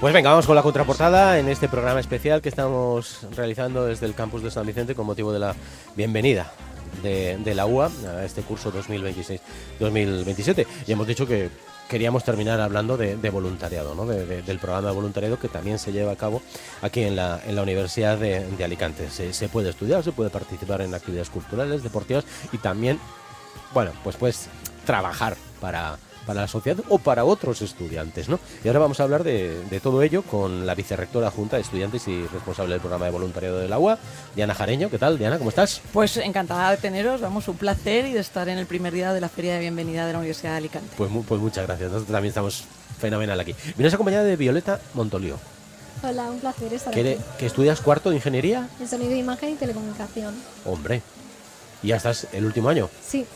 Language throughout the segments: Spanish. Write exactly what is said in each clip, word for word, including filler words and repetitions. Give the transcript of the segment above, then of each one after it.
Pues venga, vamos con la contraportada en este programa especial que estamos realizando desde el campus de San Vicente con motivo de la bienvenida de, de la U A a este curso dos mil veintiséis dos mil veintisiete. Y hemos dicho que queríamos terminar hablando de, de voluntariado, ¿no? de, de, del programa de voluntariado que también se lleva a cabo aquí en la, en la Universidad de, de Alicante. Se, se puede estudiar, se puede participar en actividades culturales, deportivas y también, bueno, pues puedes trabajar para... para la sociedad o para otros estudiantes, ¿no? Y ahora vamos a hablar de, de todo ello con la vicerrectora adjunta de estudiantes y responsable del programa de voluntariado del U A, Diana Jareño. ¿Qué tal, Diana? ¿Cómo estás? Pues encantada de teneros, vamos, un placer y de estar en el primer día de la Feria de Bienvenida de la Universidad de Alicante. Pues, pues muchas gracias, nosotros también estamos fenomenal aquí. Vienes acompañada de Violeta Montolío. Hola, un placer estar ¿Que, aquí. ¿Que estudias cuarto de Ingeniería? En Sonido, Imagen y Telecomunicación. Hombre, ¿y ya estás el último año? Sí.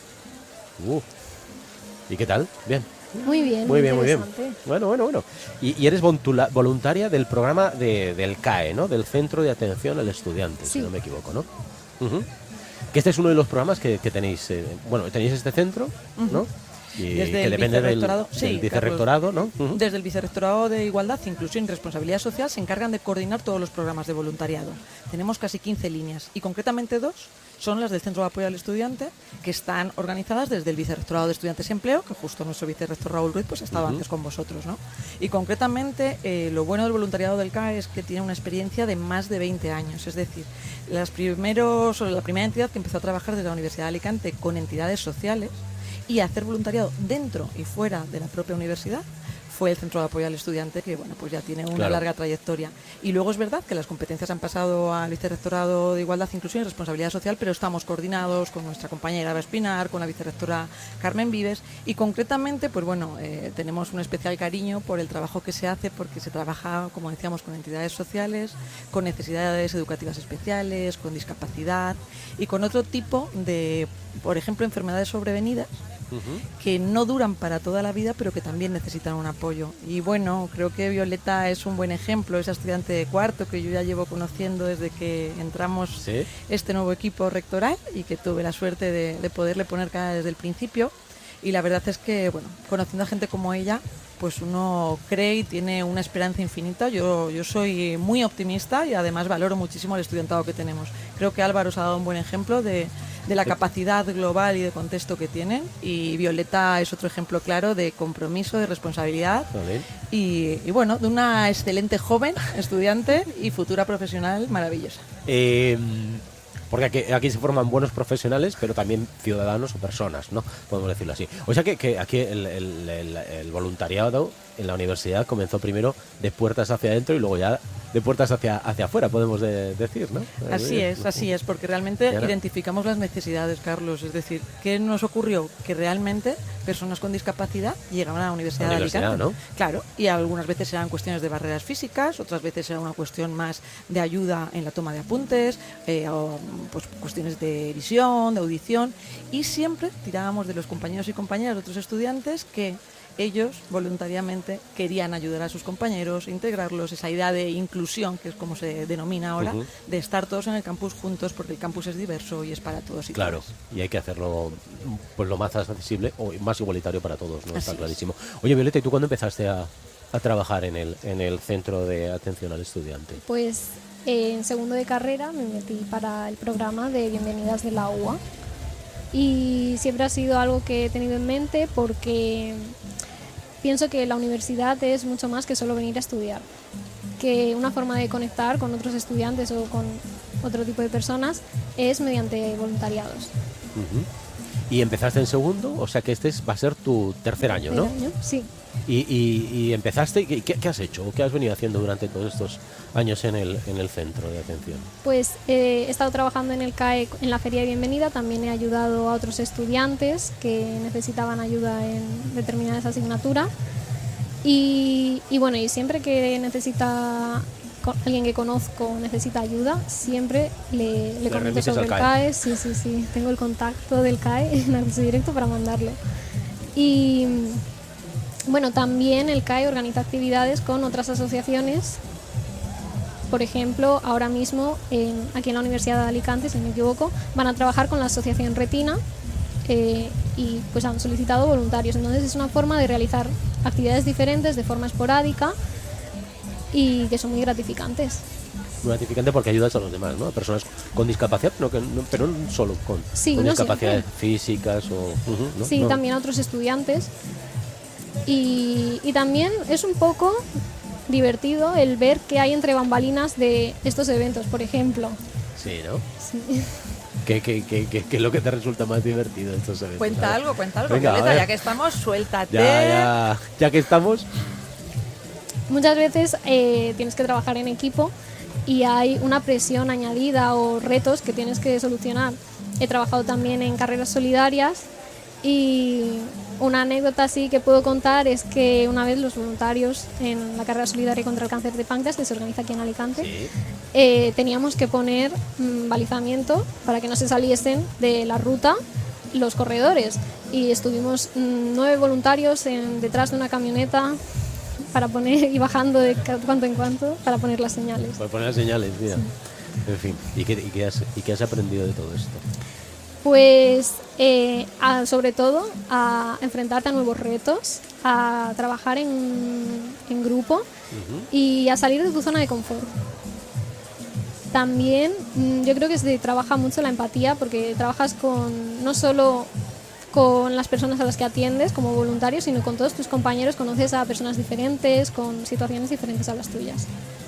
Uh. ¿Y qué tal? Bien. Muy bien, muy bien, muy bien. Bueno, bueno, bueno. Y, y eres voluntaria del programa de, del C A E, ¿no? Del Centro de Atención al Estudiante, sí. Si no me equivoco, ¿no? Uh-huh. Que este es uno de los programas que, que tenéis, eh, bueno, tenéis este centro, uh-huh. ¿no? Y desde que el depende del, sí, del vicerrectorado, Carlos, ¿no? Uh-huh. Desde el Vicerrectorado de Igualdad, Inclusión y Responsabilidad Social se encargan de coordinar todos los programas de voluntariado. Tenemos casi quince líneas y concretamente dos son las del Centro de Apoyo al Estudiante, que están organizadas desde el Vicerrectorado de Estudiantes y Empleo, que justo nuestro vicerrector Raúl Ruiz pues ha estado uh-huh. antes con vosotros, ¿no? Y concretamente eh, lo bueno del voluntariado del C A E es que tiene una experiencia de más de veinte años, es decir, las primeros, la primera entidad que empezó a trabajar desde la Universidad de Alicante con entidades sociales y a hacer voluntariado dentro y fuera de la propia universidad fue el Centro de Apoyo al Estudiante, que bueno, pues ya tiene una claro. larga trayectoria. Y luego es verdad que las competencias han pasado al Vicerrectorado de Igualdad, Inclusión y Responsabilidad Social, pero estamos coordinados con nuestra compañera Eva Espinar, con la vicerrectora Carmen Vives, y concretamente, pues bueno, eh, tenemos un especial cariño por el trabajo que se hace, porque se trabaja, como decíamos, con entidades sociales, con necesidades educativas especiales, con discapacidad y con otro tipo de, por ejemplo, enfermedades sobrevenidas, Uh-huh. que no duran para toda la vida, pero que también necesitan un apoyo. Y bueno, creo que Violeta es un buen ejemplo, esa estudiante de cuarto que yo ya llevo conociendo desde que entramos ¿Sí? este nuevo equipo rectoral y que tuve la suerte de, de poderle poner cara desde el principio. Y la verdad es que, bueno, conociendo a gente como ella, pues uno cree y tiene una esperanza infinita. Yo, yo soy muy optimista y además valoro muchísimo el estudiantado que tenemos. Creo que Álvaro os ha dado un buen ejemplo de de la capacidad global y de contexto que tienen, y Violeta es otro ejemplo claro de compromiso, de responsabilidad y, y bueno, de una excelente joven estudiante y futura profesional maravillosa. Eh, porque aquí, aquí se forman buenos profesionales, pero también ciudadanos o personas, ¿no? Podemos decirlo así. O sea que, que aquí el, el, el, el voluntariado en la universidad comenzó primero de puertas hacia adentro y luego ya de puertas hacia hacia afuera, podemos de, decir, ¿no? Así es, así es, porque realmente identificamos las necesidades, Carlos. Es decir, ¿qué nos ocurrió? Que realmente personas con discapacidad llegaban a la Universidad, la universidad de Alicante. ¿No? Claro, y algunas veces eran cuestiones de barreras físicas, otras veces era una cuestión más de ayuda en la toma de apuntes, eh, o pues cuestiones de visión, de audición, y siempre tirábamos de los compañeros y compañeras de otros estudiantes que ellos voluntariamente querían ayudar a sus compañeros, integrarlos, esa idea de inclusión, que es como se denomina ahora, uh-huh. de estar todos en el campus juntos, porque el campus es diverso y es para todos y claro, todas. Y hay que hacerlo pues lo más accesible o más igualitario para todos, ¿no? Está clarísimo. Oye, Violeta, ¿y tú cuándo empezaste a, a trabajar en el, en el Centro de Atención al Estudiante? Pues eh, en segundo de carrera me metí para el programa de Bienvenidas de la U A y siempre ha sido algo que he tenido en mente porque pienso que la universidad es mucho más que solo venir a estudiar, que una forma de conectar con otros estudiantes o con otro tipo de personas es mediante voluntariados. Uh-huh. ¿Y empezaste en segundo? O sea que este es, va a ser tu tercer año, ¿no? Tercer año, sí. ¿Y, y, y empezaste? ¿qué, ¿Qué has hecho? ¿O qué has venido haciendo durante todos estos años en el, en el centro de atención? Pues eh, he estado trabajando en el C A E en la Feria de Bienvenida, también he ayudado a otros estudiantes que necesitaban ayuda en determinadas asignaturas y, y bueno, y siempre que necesita alguien que conozco necesita ayuda, siempre le, le, le comento sobre el C A E. Sí, sí, sí, tengo el contacto del C A E en acceso directo para mandarle. Y bueno, también el C A E organiza actividades con otras asociaciones. Por ejemplo, ahora mismo en, aquí en la Universidad de Alicante, si no me equivoco, van a trabajar con la Asociación Retina eh, y pues han solicitado voluntarios. Entonces es una forma de realizar actividades diferentes de forma esporádica y que son muy gratificantes. Muy gratificante porque ayudas a los demás, ¿no? A personas con discapacidad, no, que no, pero no solo con, sí, con no discapacidades siempre. físicas o... Uh-huh, ¿no? Sí, no. también a otros estudiantes. Y, y también es un poco divertido el ver qué hay entre bambalinas de estos eventos, por ejemplo. Sí, ¿no? Sí. ¿Qué, qué, qué, qué, qué es lo que te resulta más divertido de estos eventos? Cuenta algo, cuenta algo, Venga, Violeta, ya que estamos, suéltate. Ya, ya, ya que estamos... Muchas veces eh, tienes que trabajar en equipo y hay una presión añadida o retos que tienes que solucionar. He trabajado también en carreras solidarias y una anécdota así que puedo contar es que una vez los voluntarios en la carrera solidaria contra el cáncer de páncreas, que se organiza aquí en Alicante, Sí. eh, teníamos que poner mmm, balizamiento para que no se saliesen de la ruta los corredores, y estuvimos mmm, nueve voluntarios en, detrás de una camioneta para poner y bajando de cuanto en cuanto para poner las señales. Para poner señales, mira. Sí. En fin, ¿y qué, y, qué has, ¿y qué has aprendido de todo esto? Pues eh, a, sobre todo a enfrentarte a nuevos retos, a trabajar en, en grupo Uh-huh. y a salir de tu zona de confort. También mm, yo creo que se trabaja mucho la empatía, porque trabajas con no solo con las personas a las que atiendes como voluntario, sino con todos tus compañeros, conoces a personas diferentes, con situaciones diferentes a las tuyas.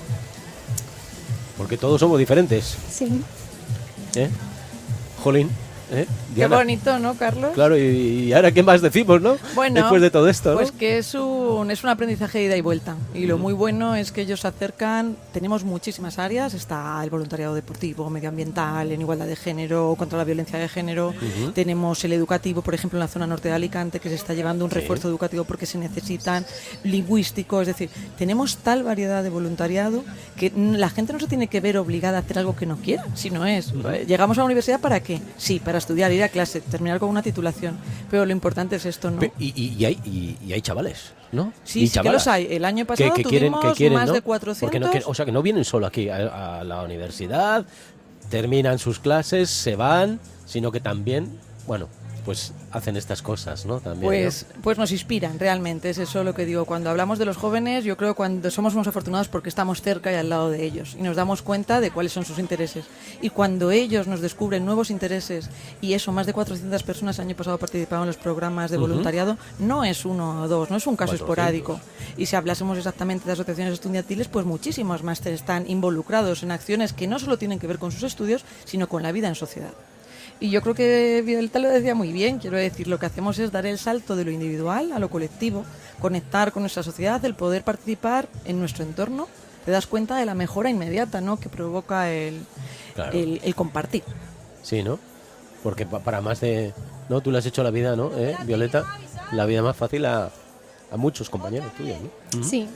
Porque todos somos diferentes, Sí. ¿eh? Jolín, ¿eh? Qué Diana. bonito, ¿no, Carlos? Claro, y, y ahora qué más decimos, ¿no? Bueno, después de todo esto, ¿no? Pues que es un, es un aprendizaje de ida y vuelta. Y lo muy bueno es que ellos se acercan. Tenemos muchísimas áreas. Está el voluntariado deportivo, medioambiental, en igualdad de género, contra la violencia de género. Uh-huh. Tenemos el educativo, por ejemplo, en la zona norte de Alicante, que se está llevando un Sí. refuerzo educativo porque se necesitan, lingüístico. Es decir, tenemos tal variedad de voluntariado que mm, la gente no se tiene que ver obligada a hacer algo que no quiera, sino es, eh, llegamos a la universidad ¿para qué? Sí, para estudiar, ir a clase, terminar con una titulación. Pero lo importante es esto, ¿no? Pe- y, y, y hay, y, y hay chavales, ¿no? Sí, y sí que los hay. El año pasado que, que quieren, tuvimos que quieren, más ¿no? de cuatrocientos. Porque no, que- o sea, que no vienen solo aquí a, a la universidad, terminan sus clases, se van, sino que también, bueno, pues hacen estas cosas, ¿no? También, Pues, pues nos inspiran realmente, es eso lo que digo. Cuando hablamos de los jóvenes, yo creo que cuando somos unos afortunados porque estamos cerca y al lado de ellos y nos damos cuenta de cuáles son sus intereses. Y cuando ellos nos descubren nuevos intereses, y eso, más de cuatrocientas personas el año pasado participaron en los programas de Ujú. voluntariado, no es uno o dos, no es un caso cuatrocientos. esporádico. Y si hablásemos exactamente de asociaciones estudiantiles, pues muchísimos más están involucrados en acciones que no solo tienen que ver con sus estudios, sino con la vida en sociedad. Y yo creo que Violeta lo decía muy bien, quiero decir, lo que hacemos es dar el salto de lo individual a lo colectivo, conectar con nuestra sociedad, el poder participar en nuestro entorno. Te das cuenta de la mejora inmediata, ¿no?, que provoca el, Claro. el, el compartir. Sí, ¿no? Porque pa- para más de... ¿No? Tú le has hecho la vida, ¿no? ¿Eh, Violeta? La vida más fácil a, a muchos compañeros tuyos, ¿no? Ujú. Sí.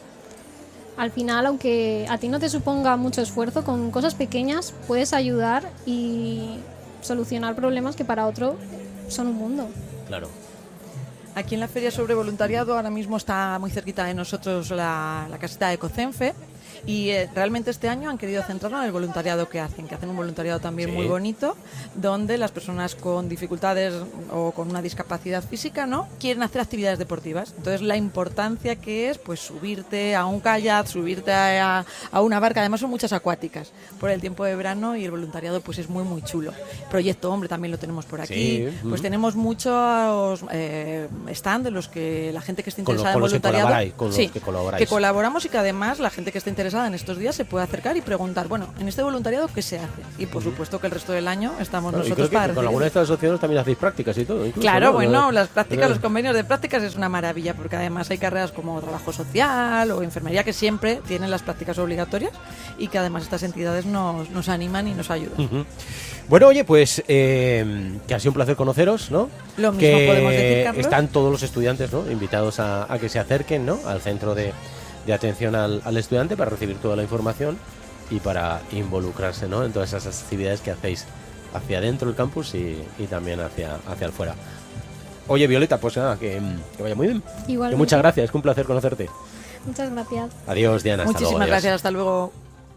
Al final, aunque a ti no te suponga mucho esfuerzo, con cosas pequeñas puedes ayudar y solucionar problemas que para otro son un mundo. Claro. Aquí en la Feria sobre Voluntariado ahora mismo está muy cerquita de nosotros la, la caseta de Ecocenfe, y eh, realmente este año han querido centrarlo en el voluntariado que hacen, que hacen un voluntariado también Sí. muy bonito, donde las personas con dificultades o con una discapacidad física, ¿no?, quieren hacer actividades deportivas. Entonces la importancia que es pues subirte a un kayak, subirte a, a una barca, además son muchas acuáticas por el tiempo de verano, y el voluntariado pues es muy muy chulo. Proyecto Hombre también lo tenemos por aquí. Sí, Pues mm. tenemos muchos eh, stand de los que la gente que esté Con los- interesada con los en que voluntariado, colaboráis, con los sí, que colaboráis. que colaboramos, y que además la gente que esté interesada en estos días se puede acercar y preguntar, bueno, en este voluntariado ¿qué se hace? Y por supuesto que el resto del año estamos Claro, y nosotros creo que para con alguna de recibir. estas asociaciones también hacéis prácticas y todo. Incluso, Claro, ¿no? bueno, Eh, las prácticas, eh, los convenios de prácticas es una maravilla, porque además hay carreras como trabajo social o enfermería que siempre tienen las prácticas obligatorias, y que además estas entidades nos, nos animan y nos ayudan. Ujú. Bueno, oye, pues eh, que ha sido un placer conoceros, ¿no? Lo mismo que podemos decir, Carlos. están todos los estudiantes, ¿no?, invitados a, a que se acerquen, ¿no?, al centro de, de atención al, al estudiante para recibir toda la información y para involucrarse, ¿no?, en todas esas actividades que hacéis hacia adentro del campus y, y también hacia, hacia afuera. Oye, Violeta, pues nada, que, que vaya muy bien. Igualmente. Que muchas gracias, que un placer conocerte. Muchas gracias. Adiós, Diana. Hasta Muchísimas luego, adiós. gracias, hasta luego.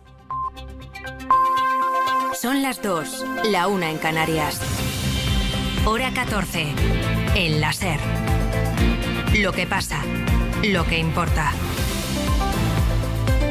Son las dos, la una en Canarias. Hora catorce, en la SER. Lo que pasa, lo que importa.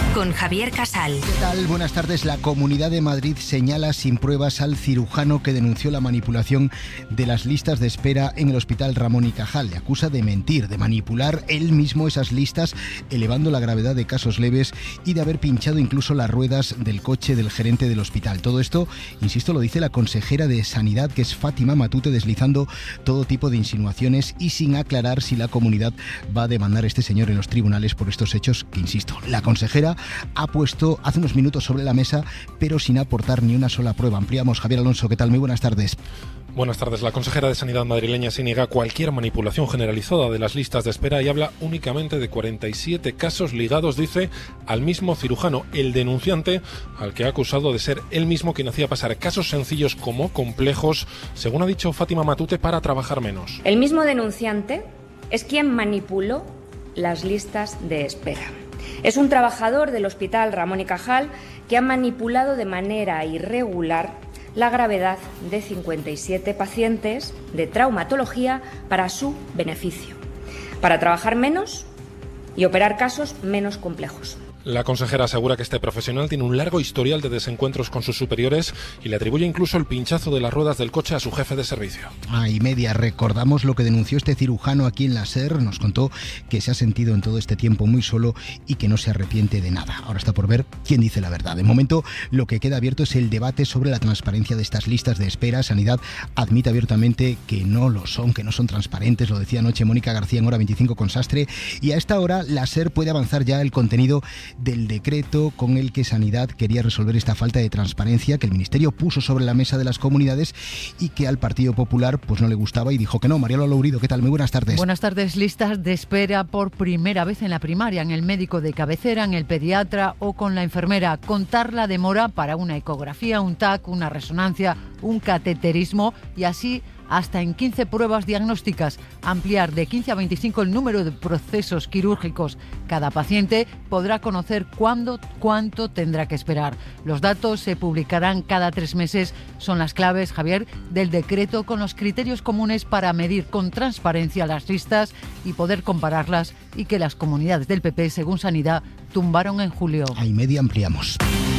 con Javier Casal. ¿Qué tal? Buenas tardes. La Comunidad de Madrid señala sin pruebas al cirujano que denunció la manipulación de las listas de espera en el Hospital Ramón y Cajal. Le acusa de mentir, de manipular él mismo esas listas, elevando la gravedad de casos leves y de haber pinchado incluso las ruedas del coche del gerente del hospital. Todo esto, insisto, lo dice la consejera de Sanidad, que es Fátima Matute, deslizando todo tipo de insinuaciones y sin aclarar si la comunidad va a demandar a este señor en los tribunales por estos hechos que, insisto, la consejera ha puesto hace unos minutos sobre la mesa, pero sin aportar ni una sola prueba. Ampliamos. Javier Alonso, ¿qué tal? Muy buenas tardes. Buenas tardes. La consejera de Sanidad madrileña se niega a cualquier manipulación generalizada de las listas de espera y habla únicamente de cuarenta y siete casos ligados, dice, al mismo cirujano, el denunciante, al que ha acusado de ser él mismo quien hacía pasar casos sencillos como complejos, según ha dicho Fátima Matute, para trabajar menos. El mismo denunciante es quien manipuló las listas de espera. Es un trabajador del Hospital Ramón y Cajal que ha manipulado de manera irregular la gravedad de cincuenta y siete pacientes de traumatología para su beneficio, para trabajar menos y operar casos menos complejos. La consejera asegura que este profesional tiene un largo historial de desencuentros con sus superiores y le atribuye incluso el pinchazo de las ruedas del coche a su jefe de servicio. Ah, y media, recordamos lo que denunció este cirujano aquí en la SER. Nos contó que se ha sentido en todo este tiempo muy solo y que no se arrepiente de nada. Ahora está por ver quién dice la verdad. De momento, lo que queda abierto es el debate sobre la transparencia de estas listas de espera. Sanidad admite abiertamente que no lo son, que no son transparentes. Lo decía anoche Mónica García en Hora veinticinco con Sastre. Y a esta hora, la SER puede avanzar ya el contenido del decreto con el que Sanidad quería resolver esta falta de transparencia que el Ministerio puso sobre la mesa de las comunidades y que al Partido Popular pues no le gustaba y dijo que no. María Lourido, ¿qué tal? Muy buenas tardes. Buenas tardes. Listas de espera por primera vez en la primaria, en el médico de cabecera, en el pediatra o con la enfermera. Contar la demora para una ecografía, un T A C, una resonancia, un cateterismo y así hasta en quince pruebas diagnósticas. Ampliar de quince a veinticinco el número de procesos quirúrgicos. Cada paciente podrá conocer cuándo, cuánto tendrá que esperar. Los datos se publicarán cada tres meses. Son las claves, Javier, del decreto con los criterios comunes para medir con transparencia las listas y poder compararlas y que las comunidades del P P, según Sanidad, tumbaron en julio. Ahí media ampliamos.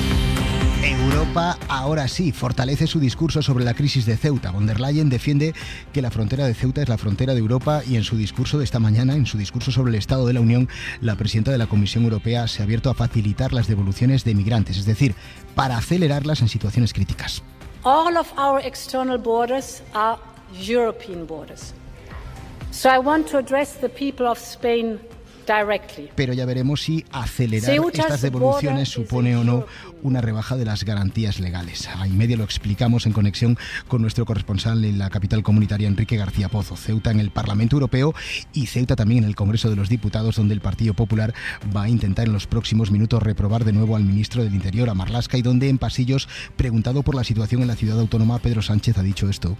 Europa ahora sí fortalece su discurso sobre la crisis de Ceuta. Von der Leyen defiende que la frontera de Ceuta es la frontera de Europa y en su discurso de esta mañana, en su discurso sobre el Estado de la Unión, la presidenta de la Comisión Europea se ha abierto a facilitar las devoluciones de migrantes, es decir, para acelerarlas en situaciones críticas. All of our external borders are European borders. So I want to address the people of Spain. Pero ya veremos si acelerar estas devoluciones supone o no una rebaja de las garantías legales. A y media lo explicamos en conexión con nuestro corresponsal en la capital comunitaria, Enrique García Pozo. Ceuta en el Parlamento Europeo y Ceuta también en el Congreso de los Diputados, donde el Partido Popular va a intentar en los próximos minutos reprobar de nuevo al ministro del Interior, a Marlaska, y donde en pasillos, preguntado por la situación en la ciudad autónoma, Pedro Sánchez ha dicho esto.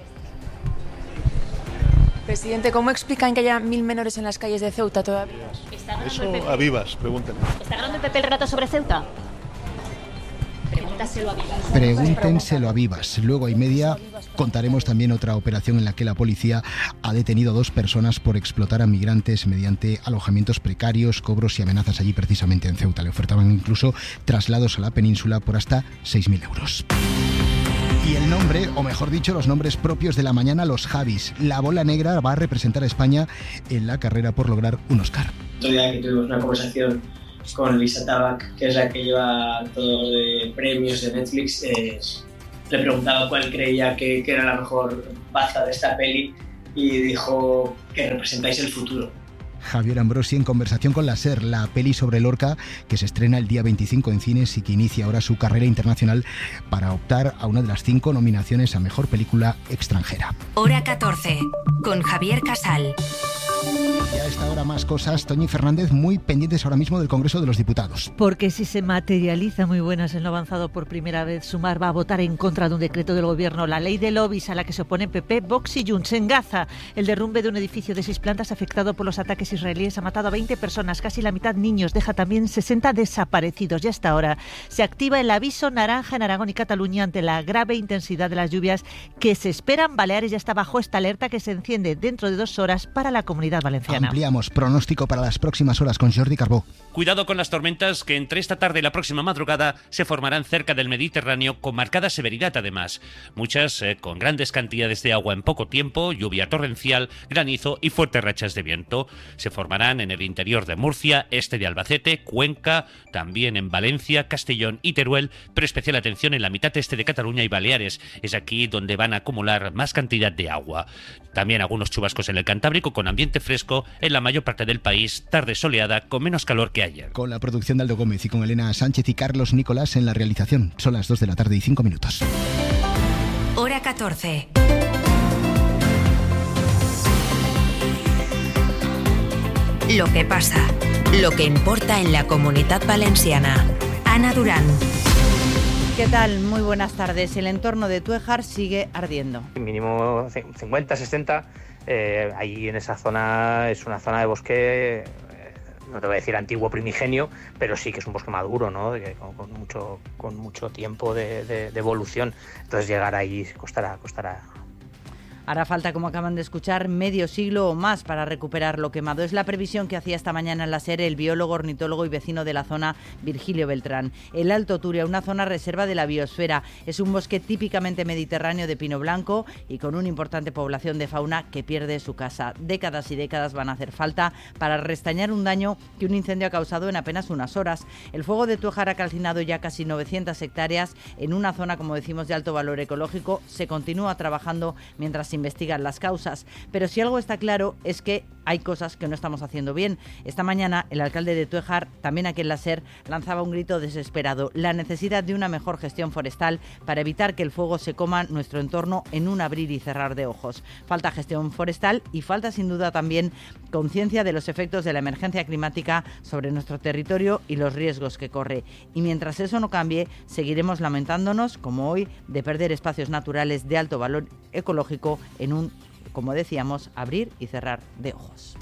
Presidente, ¿cómo explican que haya mil menores en las calles de Ceuta todavía? Eso a Vivas, pregúntenle. ¿Está ganando el P P el relato sobre Ceuta? Pregúntaselo a Vivas. Pregúntenselo a Vivas. Luego a y media contaremos también otra operación en la que la policía ha detenido a dos personas por explotar a migrantes mediante alojamientos precarios, cobros y amenazas allí precisamente en Ceuta. Le ofertaban incluso traslados a la península por hasta seis mil euros. Y el nombre, o mejor dicho, los nombres propios de la mañana, los Javis. La bola negra va a representar a España en la carrera por lograr un Oscar. Otro día que tuvimos una conversación con Lisa Tabac, que es la que lleva todo de premios de Netflix, eh, le preguntaba cuál creía que, que era la mejor baza de esta peli y dijo que representáis el futuro. Javier Ambrosi en conversación con la SER, la peli sobre Lorca que se estrena el día veinticinco en cines y que inicia ahora su carrera internacional para optar a una de las cinco nominaciones a Mejor Película Extranjera. Hora catorce, con Javier Casal. Y a esta hora más cosas. Toñi Fernández, muy pendientes ahora mismo del Congreso de los Diputados. Porque si se materializa muy buenas en lo avanzado por primera vez, Sumar va a votar en contra de un decreto del Gobierno, la ley de lobbies a la que se oponen P P, Vox y Junts. En Gaza, el derrumbe de un edificio de seis plantas afectado por los ataques israelíes ha matado a veinte personas, casi la mitad niños, deja también sesenta desaparecidos. Y hasta ahora se activa el aviso naranja en Aragón y Cataluña ante la grave intensidad de las lluvias que se esperan. Baleares ya está bajo esta alerta que se enciende dentro de dos horas para la Comunidad Valenciana. Ampliamos pronóstico para las próximas horas con Jordi Carbó. Cuidado con las tormentas que entre esta tarde y la próxima madrugada se formarán cerca del Mediterráneo con marcada severidad además. Muchas eh, con grandes cantidades de agua en poco tiempo, lluvia torrencial, granizo y fuertes rachas de viento. Se formarán en el interior de Murcia, este de Albacete, Cuenca, también en Valencia, Castellón y Teruel, pero especial atención en la mitad este de Cataluña y Baleares. Es aquí donde van a acumular más cantidad de agua. También algunos chubascos en el Cantábrico con ambiente fresco en la mayor parte del país, tarde soleada con menos calor que ayer. Con la producción de Aldo Gómez y con Elena Sánchez y Carlos Nicolás en la realización. Son las dos de la tarde y cinco minutos. Hora catorce. Lo que pasa, lo que importa en la Comunidad Valenciana. Ana Durán. ¿Qué tal? Muy buenas tardes. El entorno de Tuéjar sigue ardiendo. Mínimo cincuenta, sesenta. Eh, ahí en esa zona es una zona de bosque, eh, no te voy a decir antiguo primigenio, pero sí que es un bosque maduro, ¿no? De, con, con, mucho, con mucho tiempo de, de, de evolución. Entonces llegar ahí costará, costará. Hará falta, como acaban de escuchar, medio siglo o más para recuperar lo quemado. Es la previsión que hacía esta mañana en la SER el biólogo, ornitólogo y vecino de la zona, Virgilio Beltrán. El Alto Turia, una zona reserva de la biosfera, es un bosque típicamente mediterráneo de pino blanco y con una importante población de fauna que pierde su casa. Décadas y décadas van a hacer falta para restañar un daño que un incendio ha causado en apenas unas horas. El fuego de Tuéjar ha calcinado ya casi novecientas hectáreas en una zona, como decimos, de alto valor ecológico. Se continúa trabajando mientras se investigan las causas, pero si algo está claro es que hay cosas que no estamos haciendo bien. Esta mañana el alcalde de Tuéjar, también aquí en la SER, lanzaba un grito desesperado: la necesidad de una mejor gestión forestal para evitar que el fuego se coma nuestro entorno en un abrir y cerrar de ojos. Falta gestión forestal y falta sin duda también conciencia de los efectos de la emergencia climática sobre nuestro territorio y los riesgos que corre. Y mientras eso no cambie, seguiremos lamentándonos, como hoy, de perder espacios naturales de alto valor ecológico en un, como decíamos, abrir y cerrar de ojos.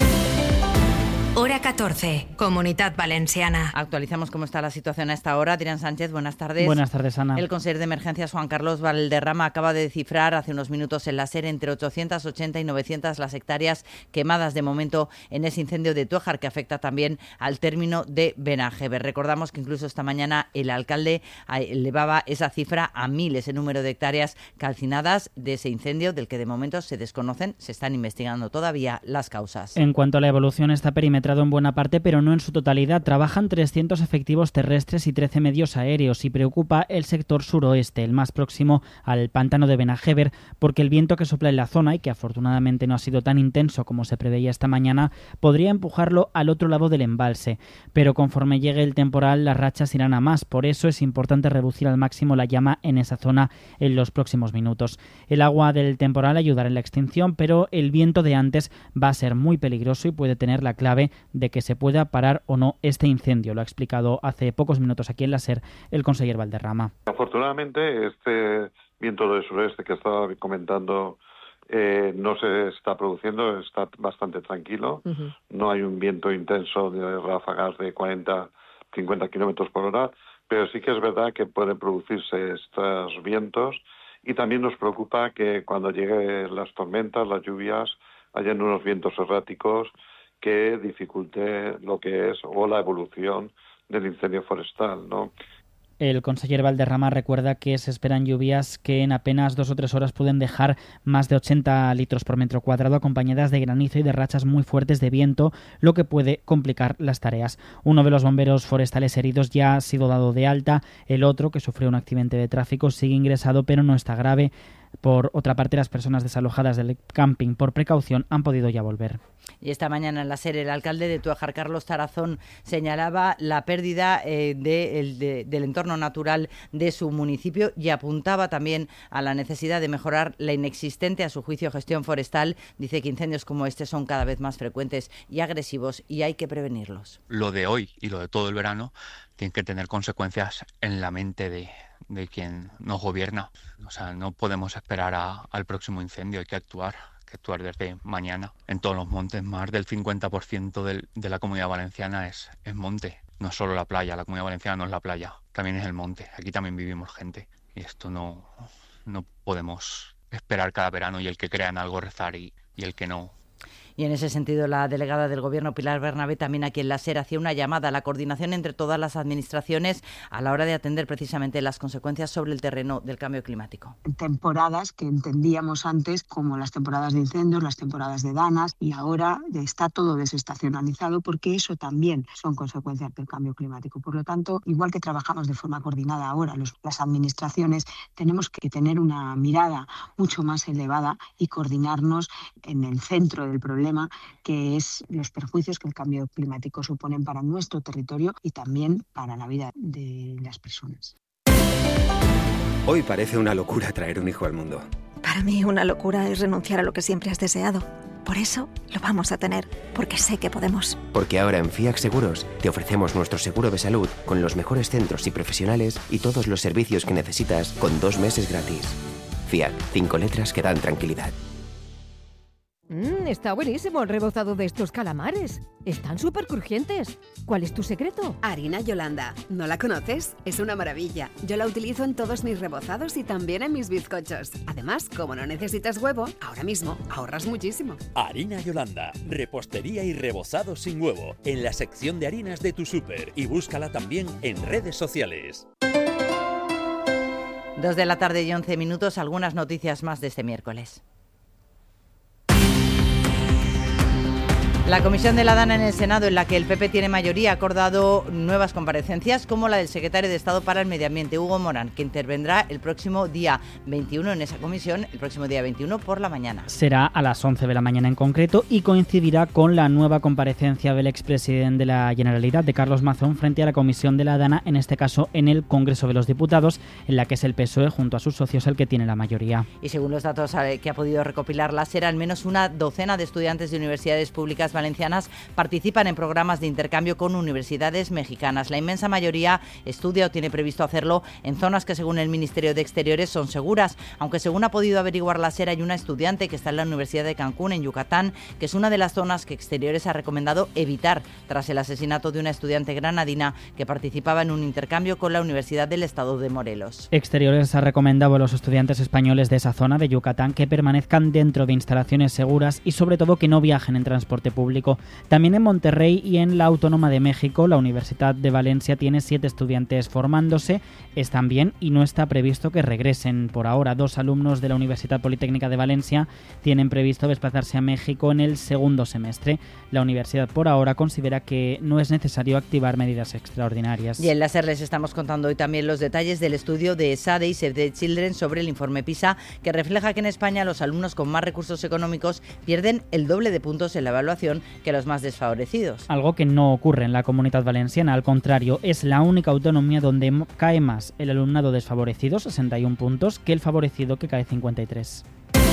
Hora catorce, Comunidad Valenciana. Actualizamos cómo está la situación a esta hora. Adrián Sánchez, buenas tardes. Buenas tardes, Ana. El consejero de Emergencias, Juan Carlos Valderrama, acaba de descifrar hace unos minutos en la SER entre ochocientas ochenta y novecientas las hectáreas quemadas de momento en ese incendio de Tuéjar, que afecta también al término de Benajever. Recordamos que incluso esta mañana el alcalde elevaba esa cifra a miles el número de hectáreas calcinadas de ese incendio, del que de momento se desconocen, se están investigando todavía las causas. En cuanto a la evolución, está perimetrado en buena parte, pero no en su totalidad. Trabajan trescientos efectivos terrestres y trece medios aéreos y preocupa el sector suroeste, el más próximo al pantano de Benajever, porque el viento que sopla en la zona, y que afortunadamente no ha sido tan intenso como se preveía esta mañana, podría empujarlo al otro lado del embalse. Pero conforme llegue el temporal, las rachas irán a más. Por eso es importante reducir al máximo la llama en esa zona en los próximos minutos. El agua del temporal ayudará en la extinción, pero el viento de antes va a ser muy peligroso y puede tener la clave de que se pueda parar o no este incendio. Lo ha explicado hace pocos minutos aquí en la SER el conseller Valderrama. Afortunadamente, este viento del sureste que estaba comentando eh, no se está produciendo, está bastante tranquilo. Uh-huh. No hay un viento intenso de ráfagas de cuarenta, cincuenta kilómetros por hora, pero sí que es verdad que pueden producirse estos vientos y también nos preocupa que cuando lleguen las tormentas, las lluvias, hayan unos vientos erráticos que dificulte lo que es o la evolución del incendio forestal, ¿no? El conseller Valderrama recuerda que se esperan lluvias que en apenas dos o tres horas pueden dejar más de ochenta litros por metro cuadrado, acompañadas de granizo y de rachas muy fuertes de viento, lo que puede complicar las tareas. Uno de los bomberos forestales heridos ya ha sido dado de alta, el otro, que sufrió un accidente de tráfico, sigue ingresado pero no está grave. Por otra parte, las personas desalojadas del camping por precaución han podido ya volver. Y esta mañana en la SER el alcalde de Tuéjar, Carlos Tarazón, señalaba la pérdida eh, de, el, de, del entorno natural de su municipio y apuntaba también a la necesidad de mejorar la inexistente, a su juicio, gestión forestal. Dice que incendios como este son cada vez más frecuentes y agresivos y hay que prevenirlos. Lo de hoy y lo de todo el verano tiene que tener consecuencias en la mente de... de quien nos gobierna. O sea, no podemos esperar a, al próximo incendio, hay que actuar. que actuar desde mañana. En todos los montes, más del cincuenta por ciento del, de la Comunidad Valenciana es, es monte. No es solo la playa, la Comunidad Valenciana no es la playa, también es el monte. Aquí también vivimos gente y esto no, no podemos esperar cada verano y el que crea en algo rezar y, y el que no. Y en ese sentido, la delegada del Gobierno, Pilar Bernabé, también aquí en la SER, hacía una llamada a la coordinación entre todas las administraciones a la hora de atender precisamente las consecuencias sobre el terreno del cambio climático. Temporadas que entendíamos antes como las temporadas de incendios, las temporadas de danas, y ahora está todo desestacionalizado porque eso también son consecuencias del cambio climático. Por lo tanto, igual que trabajamos de forma coordinada ahora los, las administraciones, tenemos que tener una mirada mucho más elevada y coordinarnos en el centro del problema, que es los perjuicios que el cambio climático suponen para nuestro territorio y también para la vida de las personas. Hoy parece una locura traer un hijo al mundo. Para mí una locura es renunciar a lo que siempre has deseado. Por eso lo vamos a tener, porque sé que podemos. Porque ahora en Fiac Seguros te ofrecemos nuestro seguro de salud con los mejores centros y profesionales y todos los servicios que necesitas con dos meses gratis. Fiac, cinco letras que dan tranquilidad. Mmm, está buenísimo el rebozado de estos calamares. Están súper crujientes. ¿Cuál es tu secreto? Harina Yolanda. ¿No la conoces? Es una maravilla. Yo la utilizo en todos mis rebozados y también en mis bizcochos. Además, como no necesitas huevo, ahora mismo ahorras muchísimo. Harina Yolanda. Repostería y rebozado sin huevo. En la sección de harinas de tu súper. Y búscala también en redes sociales. Dos de la tarde y once minutos. Algunas noticias más de este miércoles. La Comisión de la Dana en el Senado, en la que el P P tiene mayoría, ha acordado nuevas comparecencias como la del secretario de Estado para el Medio Ambiente, Hugo Morán, que intervendrá el próximo día veintiuno en esa comisión, el próximo día veintiuno por la mañana. Será a las once de la mañana en concreto y coincidirá con la nueva comparecencia del expresidente de la Generalitat, de Carlos Mazón, frente a la Comisión de la Dana, en este caso en el Congreso de los Diputados, en la que es el P S O E junto a sus socios el que tiene la mayoría. Y según los datos que ha podido recopilar la SER, al menos una docena de estudiantes de universidades públicas valencianas participan en programas de intercambio con universidades mexicanas. La inmensa mayoría estudia o tiene previsto hacerlo en zonas que, según el Ministerio de Exteriores, son seguras, aunque según ha podido averiguar la SER, hay una estudiante que está en la Universidad de Cancún, en Yucatán, que es una de las zonas que Exteriores ha recomendado evitar tras el asesinato de una estudiante granadina que participaba en un intercambio con la Universidad del Estado de Morelos. Exteriores ha recomendado a los estudiantes españoles de esa zona de Yucatán que permanezcan dentro de instalaciones seguras y sobre todo que no viajen en transporte público. También en Monterrey y en la Autónoma de México, la Universidad de Valencia tiene siete estudiantes formándose, están bien y no está previsto que regresen. Por ahora, dos alumnos de la Universidad Politécnica de Valencia tienen previsto desplazarse a México en el segundo semestre. La universidad por ahora considera que no es necesario activar medidas extraordinarias. Y en la SER les estamos contando hoy también los detalles del estudio de ESADE y Save the Children sobre el informe PISA, que refleja que en España los alumnos con más recursos económicos pierden el doble de puntos en la evaluación que los más desfavorecidos. Algo que no ocurre en la Comunidad Valenciana, al contrario, es la única autonomía donde cae más el alumnado desfavorecido, sesenta y uno puntos, que el favorecido, que cae cincuenta y tres.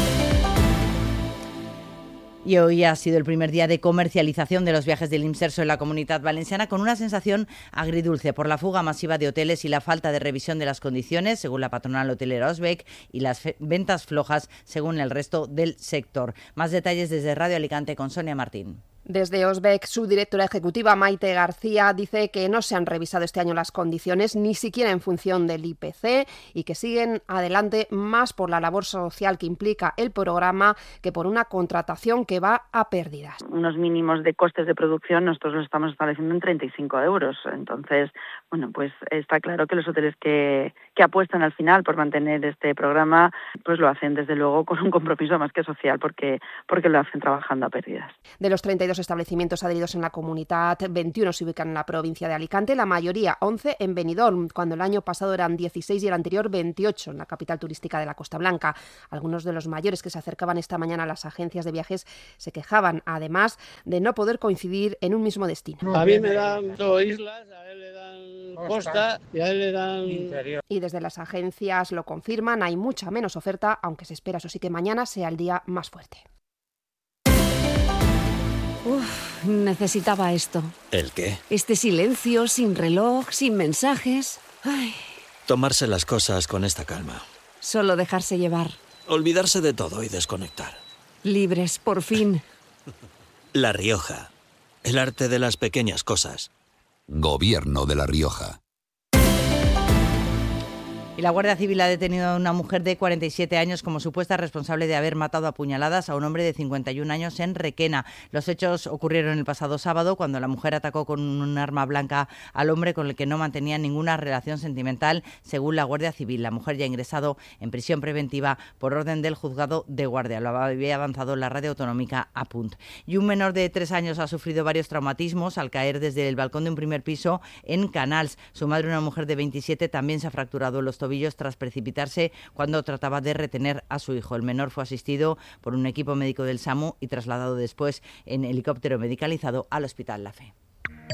Y hoy ha sido el primer día de comercialización de los viajes del IMSERSO en la Comunidad Valenciana, con una sensación agridulce por la fuga masiva de hoteles y la falta de revisión de las condiciones, según la patronal hotelera Osbec, y las ventas flojas, según el resto del sector. Más detalles desde Radio Alicante con Sonia Martín. Desde Osbec, su directora ejecutiva Maite García dice que no se han revisado este año las condiciones, ni siquiera en función del I P C, y que siguen adelante más por la labor social que implica el programa que por una contratación que va a pérdidas. Unos mínimos de costes de producción nosotros los estamos estableciendo en treinta y cinco euros. Entonces, bueno, pues está claro que los hoteles que, que apuestan al final por mantener este programa, pues lo hacen desde luego con un compromiso más que social, porque, porque lo hacen trabajando a pérdidas. De los treinta y dos establecimientos adheridos en la comunidad, veintiuno se ubican en la provincia de Alicante, la mayoría, once, en Benidorm, cuando el año pasado eran dieciséis y el anterior veintiocho en la capital turística de la Costa Blanca. Algunos de los mayores que se acercaban esta mañana a las agencias de viajes se quejaban, además de no poder coincidir en un mismo destino. A mí me dan dos islas, a él le dan costa y a él le dan interior. Y desde las agencias lo confirman, hay mucha menos oferta, aunque se espera, eso sí, que mañana sea el día más fuerte. Uf, necesitaba esto. ¿El qué? Este silencio, sin reloj, sin mensajes. Ay. Tomarse las cosas con esta calma. Solo dejarse llevar. Olvidarse de todo y desconectar. Libres, por fin. La Rioja. El arte de las pequeñas cosas. Gobierno de La Rioja. Y la Guardia Civil ha detenido a una mujer de cuarenta y siete años como supuesta responsable de haber matado a puñaladas a un hombre de cincuenta y un años en Requena. Los hechos ocurrieron el pasado sábado cuando la mujer atacó con un arma blanca al hombre con el que no mantenía ninguna relación sentimental, según la Guardia Civil. La mujer ya ha ingresado en prisión preventiva por orden del juzgado de guardia. Lo había avanzado la radio autonómica Apunt. Y un menor de tres años ha sufrido varios traumatismos al caer desde el balcón de un primer piso en Canals. Su madre, una mujer de veintisiete, también se ha fracturado los tobillos tras precipitarse cuando trataba de retener a su hijo. El menor fue asistido por un equipo médico del SAMU y trasladado después en helicóptero medicalizado al Hospital La Fe.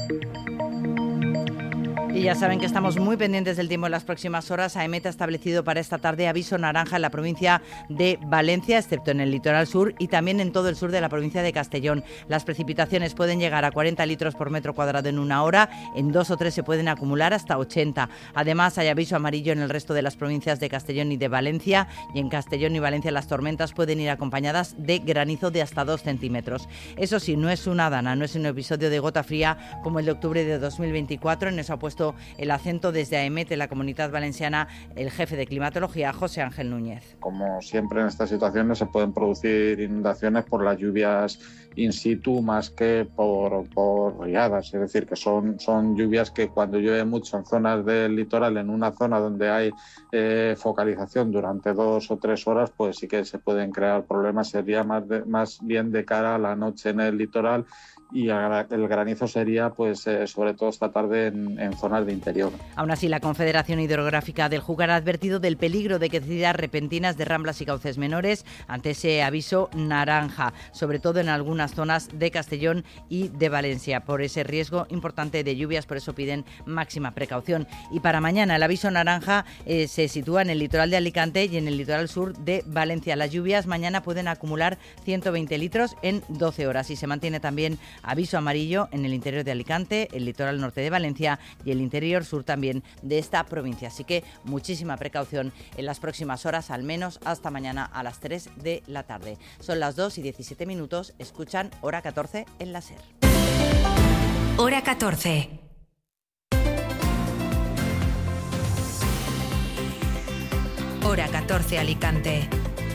Y ya saben que estamos muy pendientes del tiempo en las próximas horas. AEMET ha establecido para esta tarde aviso naranja en la provincia de Valencia, excepto en el litoral sur, y también en todo el sur de la provincia de Castellón. Las precipitaciones pueden llegar a cuarenta litros por metro cuadrado en una hora, en dos o tres se pueden acumular hasta ochenta. Además, hay aviso amarillo en el resto de las provincias de Castellón y de Valencia, y en Castellón y Valencia las tormentas pueden ir acompañadas de granizo de hasta dos centímetros. Eso sí, no es una dana, no es un episodio de gota fría como el de octubre de dos mil veinticuatro. En eso ha puesto el acento desde AEMET en la Comunidad Valenciana el jefe de climatología, José Ángel Núñez. Como siempre en estas situaciones se pueden producir inundaciones por las lluvias in situ más que por, por riadas, es decir, que son, son lluvias que cuando llueve mucho en zonas del litoral, en una zona donde hay eh, focalización durante dos o tres horas, pues sí que se pueden crear problemas. Sería más, de, más bien de cara a la noche en el litoral, y el granizo sería pues eh, sobre todo esta tarde en, en zonas de interior. Aún así, la Confederación Hidrográfica del Júcar ha advertido del peligro de crecidas repentinas de ramblas y cauces menores ante ese aviso naranja, sobre todo en algunas zonas de Castellón y de Valencia, por ese riesgo importante de lluvias. Por eso piden máxima precaución. Y para mañana el aviso naranja eh, se sitúa en el litoral de Alicante y en el litoral sur de Valencia. Las lluvias mañana pueden acumular ciento veinte litros en doce horas, y se mantiene también aviso amarillo en el interior de Alicante, el litoral norte de Valencia y el interior sur también de esta provincia. Así que muchísima precaución en las próximas horas, al menos hasta mañana a las tres de la tarde. Son las dos y diecisiete minutos. Escuchan Hora catorce en la SER. Hora catorce. Hora catorce Alicante.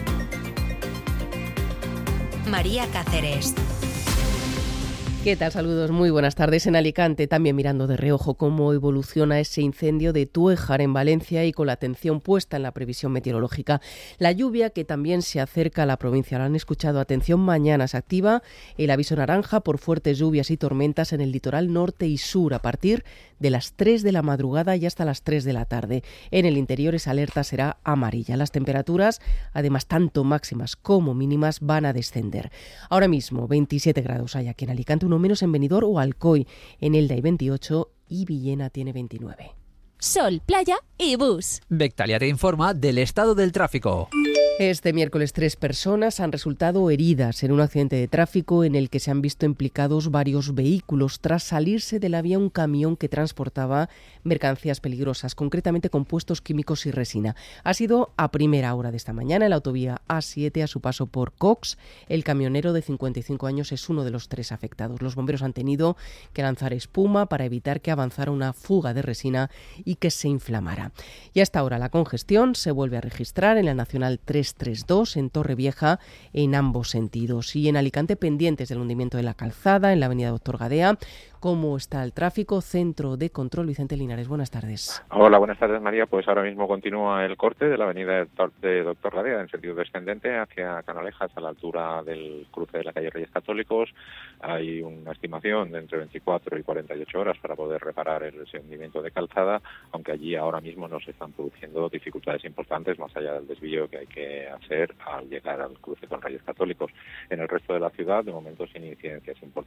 María Cáceres. ¿Qué tal? Saludos, muy buenas tardes. En Alicante, también mirando de reojo cómo evoluciona ese incendio de Tuéjar en Valencia y con la atención puesta en la previsión meteorológica. La lluvia que también se acerca a la provincia. Lo han escuchado. Atención, mañana se activa el aviso naranja por fuertes lluvias y tormentas en el litoral norte y sur a partir de las tres de la madrugada y hasta las tres de la tarde. En el interior esa alerta será amarilla. Las temperaturas, además tanto máximas como mínimas, van a descender. Ahora mismo veintisiete grados hay aquí en Alicante, uno menos en Benidorm o Alcoy. En Elda hay veintiocho y Villena tiene veintinueve. Sol, playa y bus. Bectalia te informa del estado del tráfico. Este miércoles tres personas han resultado heridas en un accidente de tráfico en el que se han visto implicados varios vehículos tras salirse de la vía un camión que transportaba mercancías peligrosas, concretamente compuestos químicos y resina. Ha sido a primera hora de esta mañana en la autovía A siete a su paso por Cox. El camionero de cincuenta y cinco años es uno de los tres afectados. Los bomberos han tenido que lanzar espuma para evitar que avanzara una fuga de resina y que se inflamara. Y hasta ahora la congestión se vuelve a registrar en la Nacional trescientos treinta y dos en Torrevieja en ambos sentidos, y en Alicante pendientes del hundimiento de la calzada en la avenida Doctor Gadea. ¿Cómo está el tráfico? Centro de Control, Vicente Linares, buenas tardes. Hola, buenas tardes, María. Pues ahora mismo continúa el corte de la avenida de Doctor Gadea en sentido descendente hacia Canalejas, a la altura del cruce de la calle Reyes Católicos. Hay una estimación de entre veinticuatro y cuarenta y ocho horas para poder reparar el hundimiento de calzada, aunque allí ahora mismo no se están produciendo dificultades importantes más allá del desvío que hay que hacer al llegar al cruce con Reyes Católicos. En el resto de la ciudad, de momento, sin incidencias importantes.